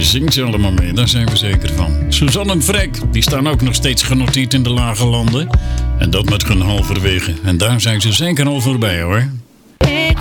zingt ze allemaal mee, daar zijn we zeker van. Suzanne en Freek, die staan ook nog steeds genoteerd in de lage landen. En dat met hun halverwege. En daar zijn ze zeker al voorbij hoor.